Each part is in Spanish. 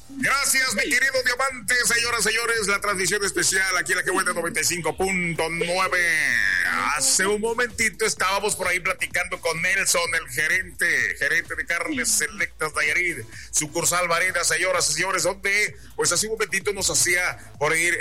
Gracias, mi querido Diamante. Señoras, señores, la transmisión especial aquí en la que vuelve 95.9. Hace un momentito estábamos por ahí platicando con Nelson, el gerente de Carnes Selectas Nayarit, sucursal Vareda, señoras y señores, donde pues hace un momentito nos hacía por ir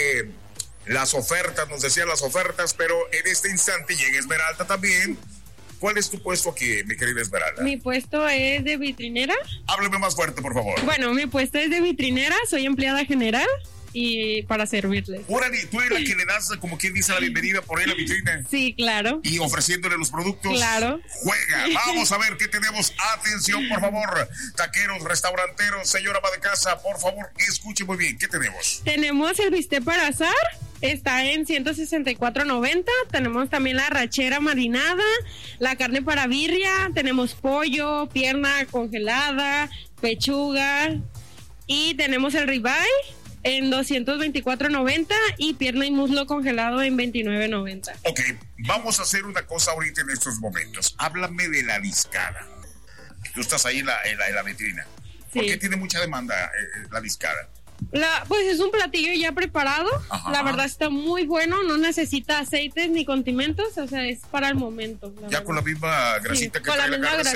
las ofertas, nos decía las ofertas, pero en este instante llega Esmeralda también. ¿Cuál es tu puesto aquí, mi querida Esmeralda? Mi puesto es de vitrinera. Hábleme más fuerte, por favor. Bueno, mi puesto es de vitrinera, soy empleada general y para servirles. Órale, tú eres la que le das, como quien dice, la bienvenida por ahí a la vitrina. Sí, claro. Y ofreciéndole los productos. Claro. Juega. Vamos a ver qué tenemos. Atención, por favor. Taqueros, restauranteros, señora ama de casa, por favor, escuche muy bien. ¿Qué tenemos? Tenemos el bistec para asar. Está en 164.90. Tenemos también la arrachera marinada, la carne para birria, tenemos pollo, pierna congelada, pechuga y tenemos el ribeye en 224.90 y pierna y muslo congelado en 29.90. Ok, vamos a hacer una cosa ahorita en estos momentos. Háblame de la discada. Tú estás ahí en la vitrina. Sí. ¿Por qué tiene mucha demanda la discada? Pues es un platillo ya preparado. Ajá. La verdad está muy bueno, no necesita aceites ni condimentos, o sea, es para el momento. Ya verdad. Con la misma grasita sí, que trae la carne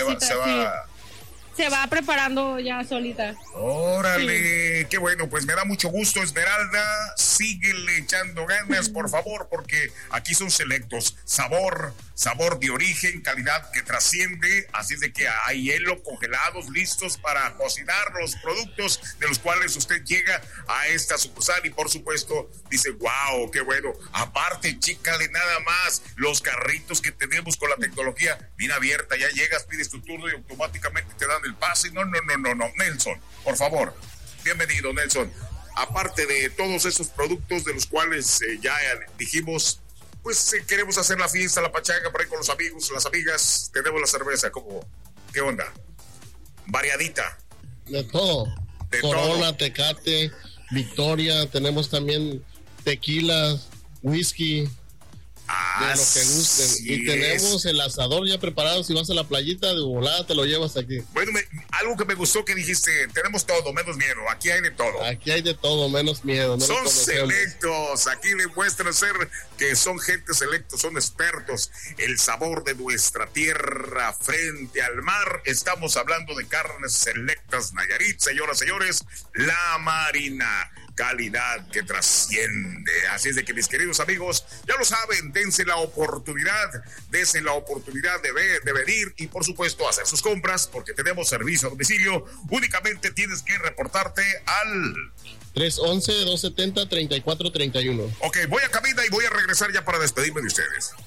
se va preparando ya solita. Órale, sí. Qué bueno, pues me da mucho gusto, Esmeralda. Síguele echando ganas, por favor, porque aquí son selectos. Sabor de origen, calidad que trasciende. Así es de que hay hielo, congelados, listos para cocinar los productos de los cuales usted llega a esta sucursal. Y por supuesto, dice, wow, qué bueno. Aparte, chícale nada más los carritos que tenemos con la tecnología bien abierta. Ya llegas, pides tu turno y automáticamente te dan el pase. No. Nelson, por favor. Bienvenido, Nelson. Aparte de todos esos productos de los cuales ya dijimos, pues queremos hacer la fiesta, la pachanga por ahí con los amigos, las amigas. Tenemos la cerveza, ¿cómo? ¿Qué onda? Variadita. De todo. Corona, Tecate, Victoria. Tenemos también tequila, whisky. De lo que gusten. Y tenemos el asador ya preparado. Si vas a la playita de volada te lo llevas aquí. Bueno, algo que me gustó que dijiste, tenemos todo, menos miedo. Aquí hay de todo. Aquí hay de todo, menos miedo. No son selectos. Aquí le muestran ser que son gente selectos, son expertos. El sabor de nuestra tierra frente al mar. Estamos hablando de Carnes Selectas Nayarit, señoras, señores. La Marina. Calidad que trasciende. Así es de que, mis queridos amigos, ya lo saben, dense la oportunidad de venir y por supuesto hacer sus compras, porque tenemos servicio a domicilio. Únicamente tienes que reportarte al 311-270-3431. Ok, voy a cabina y voy a regresar ya para despedirme de ustedes.